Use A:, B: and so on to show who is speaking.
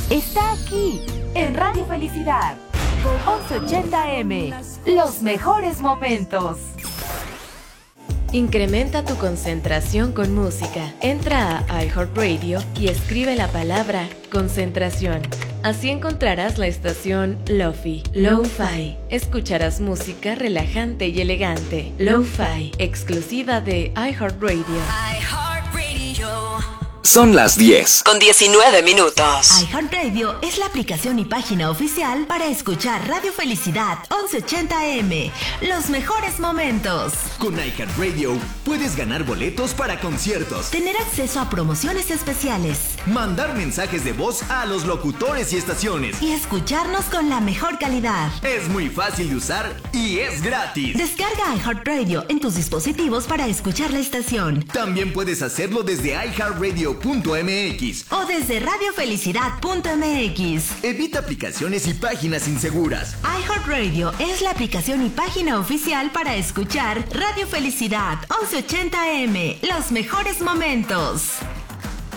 A: está aquí, en Radio Felicidad. 1180M, los mejores momentos.
B: Incrementa tu concentración con música. Entra a iHeartRadio y escribe la palabra concentración. Así encontrarás la estación Lo-Fi, Lo-Fi. Escucharás música relajante y elegante. Lo-Fi, exclusiva de iHeartRadio.
C: Son las 10 con 19 minutos.
D: iHeartRadio es la aplicación y página oficial para escuchar Radio Felicidad 1180M. Los mejores momentos.
E: Con iHeartRadio puedes ganar boletos para conciertos,
D: tener acceso a promociones especiales,
E: mandar mensajes de voz a los locutores y estaciones
D: y escucharnos con la mejor calidad.
E: Es muy fácil de usar y es gratis.
D: Descarga iHeartRadio en tus dispositivos para escuchar la estación.
E: También puedes hacerlo desde iHeartRadio.mx
D: o desde radiofelicidad.mx.
E: Evita aplicaciones y páginas inseguras.
D: iHeartRadio es la aplicación y página oficial para escuchar Radio Felicidad 1180M. Los mejores momentos.